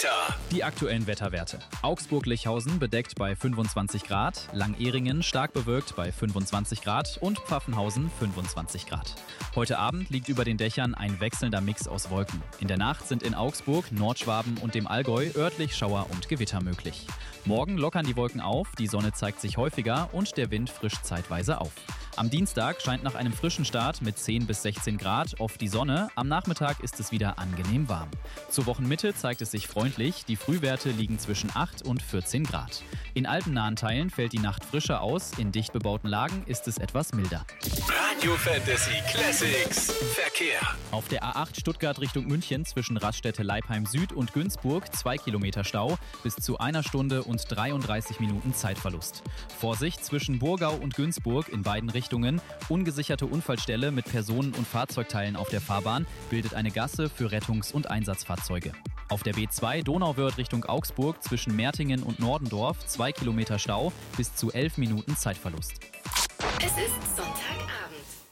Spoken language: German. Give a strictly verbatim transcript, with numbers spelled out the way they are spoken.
Wetter. Die aktuellen Wetterwerte. Augsburg-Lichhausen bedeckt bei fünfundzwanzig Grad, Langehringen stark bewölkt bei fünfundzwanzig Grad und Pfaffenhausen fünfundzwanzig Grad. Heute Abend liegt über den Dächern ein wechselnder Mix aus Wolken. In der Nacht sind in Augsburg, Nordschwaben und dem Allgäu örtlich Schauer und Gewitter möglich. Morgen lockern die Wolken auf, die Sonne zeigt sich häufiger und der Wind frischt zeitweise auf. Am Dienstag scheint nach einem frischen Start mit zehn bis sechzehn Grad oft die Sonne. Am Nachmittag ist es wieder angenehm warm. Zur Wochenmitte zeigt es sich freundlich. Die Frühwerte liegen zwischen acht und vierzehn Grad. In alpennahen Teilen fällt die Nacht frischer aus. In dicht bebauten Lagen ist es etwas milder. Radio Fantasy Classics Verkehr. Auf der A acht Stuttgart Richtung München zwischen Raststätte Leipheim Süd und Günzburg zwei Kilometer Stau, bis zu einer Stunde und dreiunddreißig Minuten Zeitverlust. Vorsicht zwischen Burgau und Günzburg in beiden Richtungen. Ungesicherte Unfallstelle mit Personen- und Fahrzeugteilen auf der Fahrbahn bildet eine Gasse für Rettungs- und Einsatzfahrzeuge. Auf der B zwei Donauwörth Richtung Augsburg zwischen Mertingen und Nordendorf zwei Kilometer Stau, bis zu elf Minuten Zeitverlust. Es ist Sonntagabend.